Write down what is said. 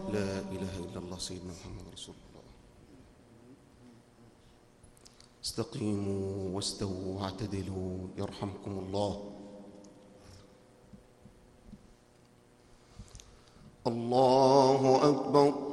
لا إله إلا الله سيدنا محمد رسول الله. استقيموا واستووا واعتدلوا يرحمكم الله. الله أكبر.